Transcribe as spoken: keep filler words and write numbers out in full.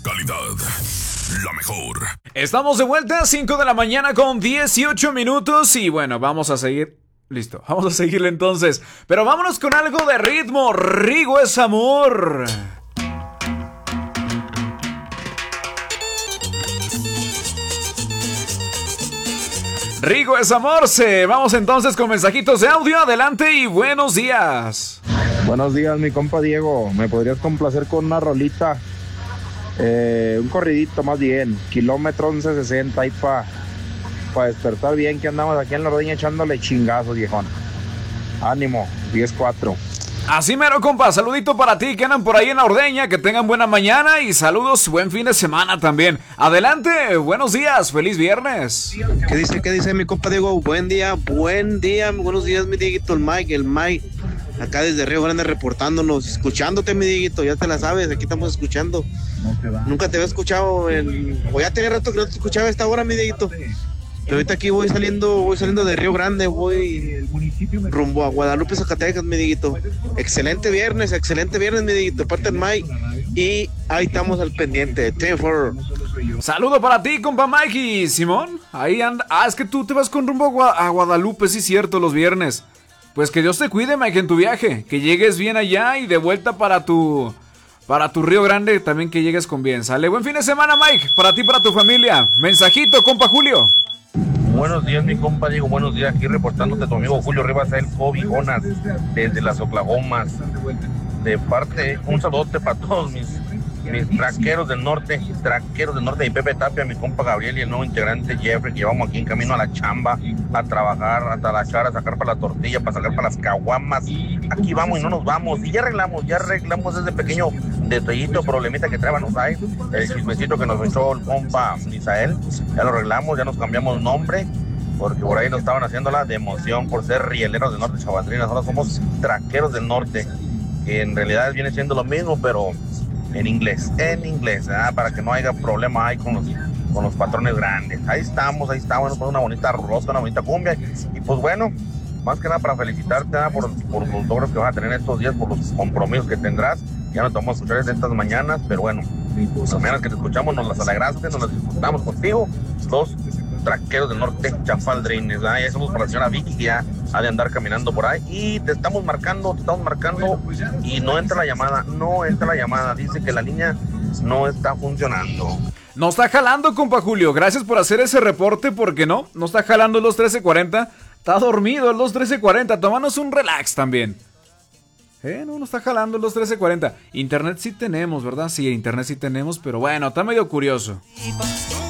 calidad, la mejor. Estamos de vuelta a cinco de la mañana con dieciocho minutos y bueno, vamos a seguir. Listo, vamos a seguirle entonces. Pero vámonos con algo de ritmo. Rigo es amor. Rigo es amor. Se. Vamos entonces con mensajitos de audio. Adelante y buenos días. Buenos días, mi compa Diego. ¿Me podrías complacer con una rolita? Eh, un corridito más bien. Kilómetro once sesenta ahí para pa despertar bien, que andamos aquí en la ordeña echándole chingazos, viejón. Ánimo, diez cuatro. Así mero, compa, saludito para ti que andan por ahí en la ordeña, que tengan buena mañana y saludos, buen fin de semana también. Adelante, buenos días, feliz viernes. ¿Qué dice, qué dice mi compa Diego? Buen día, buen día, buenos días mi Dieguito, el Mike, el Mike, acá desde Río Grande reportándonos, escuchándote mi Dieguito, ya te la sabes, aquí estamos escuchando. Nunca te había escuchado, en... o ya tenía rato que no te escuchaba a esta hora mi Dieguito. Pero ahorita aquí voy saliendo, voy saliendo de Río Grande, voy rumbo a Guadalupe, Zacatecas, mi Dieguito. Excelente viernes, excelente viernes, mi Dieguito, parte del Mike. Y ahí estamos al pendiente. Saludo para ti, compa Mikey. Simón, ahí anda. Ah, es que tú te vas con rumbo a, Gua- a Guadalupe, sí, cierto, los viernes. Pues que Dios te cuide, Mike, en tu viaje. Que llegues bien allá y de vuelta para tu... Para tu Río Grande, también que llegues con bien. Sale, buen fin de semana, Mike. Para ti, para tu familia. Mensajito, compa Julio. Buenos días, mi compa Diego, buenos días, aquí reportándote tu amigo Julio Rivas, el Cobijonas, desde las Oklahomas, de parte, un saludote para todos mis, mis traqueros del norte, traqueros del norte, y Pepe Tapia, mi compa Gabriel y el nuevo integrante Jeffrey, que llevamos aquí en camino a la chamba, a trabajar, a talachar, a sacar para la tortilla, para sacar para las caguamas, aquí vamos y no nos vamos, y ya arreglamos, ya arreglamos ese pequeño detallito, problemita que traíamos ahí, el chismecito que nos echó el compa Misael, ya lo arreglamos, ya nos cambiamos nombre, porque por ahí nos estaban haciendo la de emoción por ser rieleros del norte, chavandrinas, ahora somos traqueros del norte, que en realidad viene siendo lo mismo, pero en inglés, en inglés, ¿eh? Para que no haya problema ahí con los, con los patrones grandes. Ahí estamos, ahí estamos, con una bonita rosca, una bonita cumbia, y pues bueno, más que nada para felicitarte, ¿eh? por, por los logros que vas a tener estos días, por los compromisos que tendrás. Ya no te vamos a escuchar desde estas mañanas, pero bueno, las mañanas que te escuchamos nos las alegraste, nos las disfrutamos contigo, los traqueros del norte, chafaldrines, ¿eh? Ya somos para la señora Vicky, que ya ha de andar caminando por ahí, y te estamos marcando, te estamos marcando, y no entra la llamada, no entra la llamada, dice que la línea no está funcionando. No está jalando, compa Julio. Gracias por hacer ese reporte, porque no, no está jalando el dos trece cuarenta. Está dormido el dos trece cuarenta. Tómanos un relax también. Eh, no, no está jalando el dos trece cuarenta. Internet sí tenemos, ¿verdad? Sí, internet sí tenemos, pero bueno, está medio curioso.